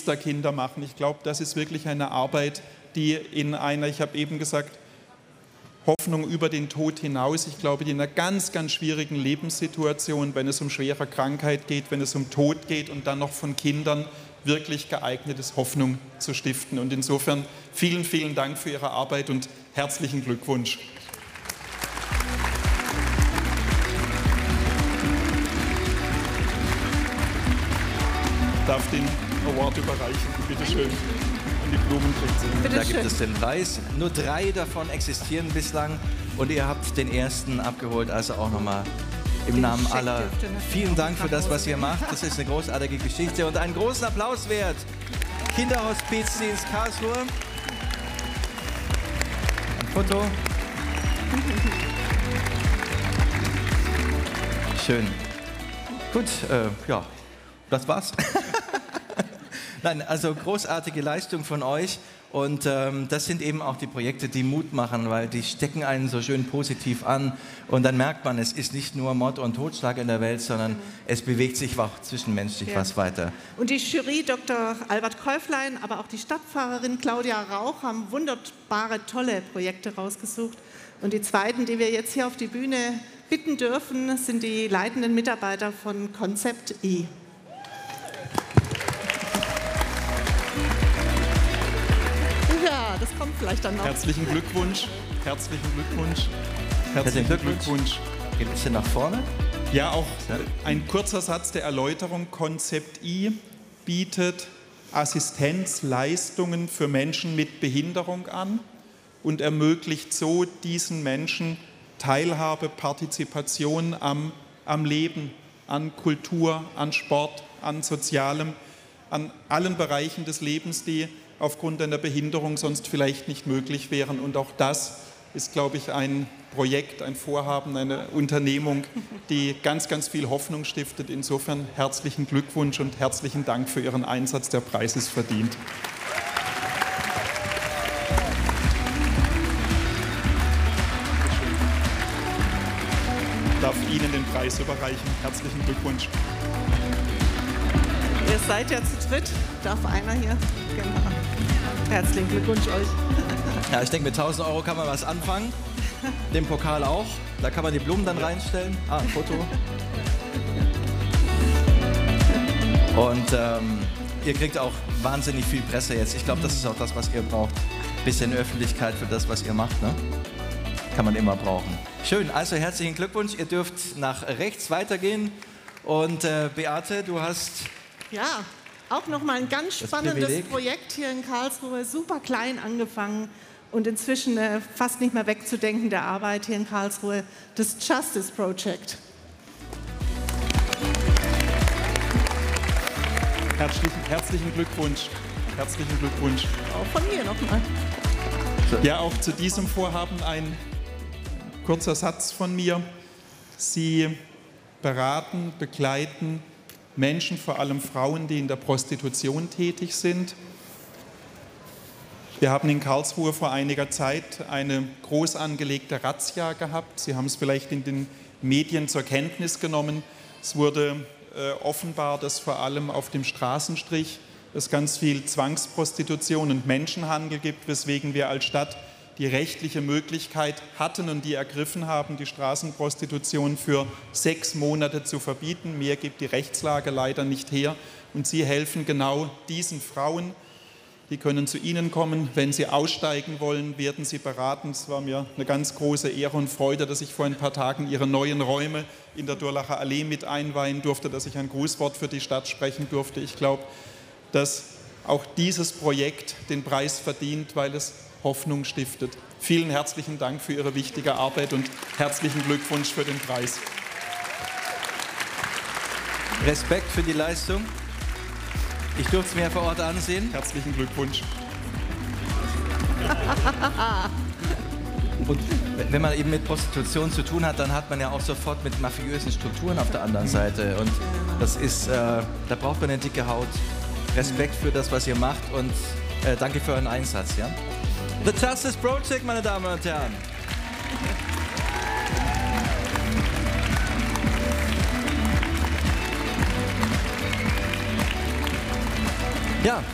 Geschwisterkinder machen. Ich glaube, das ist wirklich eine Arbeit, die in einer, ich habe eben gesagt, Hoffnung über den Tod hinaus, ich glaube, die in einer ganz, ganz schwierigen Lebenssituation, wenn es um schwere Krankheit geht, wenn es um Tod geht und dann noch von Kindern, wirklich geeignet ist, Hoffnung zu stiften. Und insofern vielen, vielen Dank für Ihre Arbeit und herzlichen Glückwunsch. Ich darf den Award überreichen. Bitte schön. Und die Blumen kriegt Sie. Da gibt es den Preis. Nur 3 davon existieren bislang und ihr habt den ersten abgeholt. Also auch nochmal im Namen aller vielen Dank für das, was ihr macht. Das ist eine großartige Geschichte und einen großen Applaus wert. Kinderhospizdienst Karlsruhe. Ein Foto. Schön. Gut, ja, das war's. Nein, also großartige Leistung von euch und das sind eben auch die Projekte, die Mut machen, weil die stecken einen so schön positiv an und dann merkt man, es ist nicht nur Mord und Totschlag in der Welt, sondern es bewegt sich auch zwischenmenschlich was weiter. Und die Jury, Dr. Albert Käuflein, aber auch die Stadtpfarrerin Claudia Rauch haben wunderbare, tolle Projekte rausgesucht. Und die zweiten, die wir jetzt hier auf die Bühne bitten dürfen, sind die leitenden Mitarbeiter von Konzept I. Ja, das kommt vielleicht dann noch. Herzlichen Glückwunsch. Herzlichen Glückwunsch. Herzlichen Glückwunsch. Geht ein bisschen nach vorne. Ja, auch ein kurzer Satz der Erläuterung. Konzept I bietet Assistenzleistungen für Menschen mit Behinderung an und ermöglicht so diesen Menschen Teilhabe, Partizipation am Leben, an Kultur, an Sport, an Sozialem, an allen Bereichen des Lebens, die aufgrund einer Behinderung sonst vielleicht nicht möglich wären. Und auch das ist, glaube ich, ein Projekt, ein Vorhaben, eine Unternehmung, die ganz, ganz viel Hoffnung stiftet. Insofern herzlichen Glückwunsch und herzlichen Dank für Ihren Einsatz. Der Preis ist verdient. Ich darf Ihnen den Preis überreichen. Herzlichen Glückwunsch. Ihr seid ja zu dritt. Darf einer hier? Genau. Herzlichen Glückwunsch euch. Ja, ich denke, mit 1.000 € kann man was anfangen. Den Pokal auch. Da kann man die Blumen dann reinstellen. Ah, ein Foto. Und ihr kriegt auch wahnsinnig viel Presse jetzt. Ich glaube, das ist auch das, was ihr braucht. Bisschen Öffentlichkeit für das, was ihr macht, ne? Kann man immer brauchen. Schön, also herzlichen Glückwunsch. Ihr dürft nach rechts weitergehen. Und Beate, du hast... Ja, auch nochmal ein ganz spannendes Projekt hier in Karlsruhe. Super klein angefangen und inzwischen fast nicht mehr wegzudenken der Arbeit hier in Karlsruhe. Das Justice Project. Herzlichen Glückwunsch. Herzlichen Glückwunsch. Auch von mir nochmal. Ja, auch zu diesem Vorhaben ein kurzer Satz von mir. Sie beraten, begleiten Menschen, vor allem Frauen, die in der Prostitution tätig sind. Wir haben in Karlsruhe vor einiger Zeit eine groß angelegte Razzia gehabt. Sie haben es vielleicht in den Medien zur Kenntnis genommen. Es wurde offenbar, dass vor allem auf dem Straßenstrich es ganz viel Zwangsprostitution und Menschenhandel gibt, weswegen wir als Stadt die rechtliche Möglichkeit hatten und die ergriffen haben, die Straßenprostitution für 6 Monate zu verbieten. Mehr gibt die Rechtslage leider nicht her. Und Sie helfen genau diesen Frauen. Die können zu Ihnen kommen. Wenn Sie aussteigen wollen, werden Sie beraten. Es war mir eine ganz große Ehre und Freude, dass ich vor ein paar Tagen Ihre neuen Räume in der Durlacher Allee mit einweihen durfte, dass ich ein Grußwort für die Stadt sprechen durfte. Ich glaube, dass auch dieses Projekt den Preis verdient, weil es Hoffnung stiftet. Vielen herzlichen Dank für Ihre wichtige Arbeit und herzlichen Glückwunsch für den Preis. Respekt für die Leistung. Ich durfte es mir vor Ort ansehen. Herzlichen Glückwunsch. Und wenn man eben mit Prostitution zu tun hat, dann hat man ja auch sofort mit mafiösen Strukturen auf der anderen Seite. Und das ist, da braucht man eine dicke Haut. Respekt für das, was ihr macht und danke für euren Einsatz. Ja? The Justice Project, meine Damen und Herren. Ja.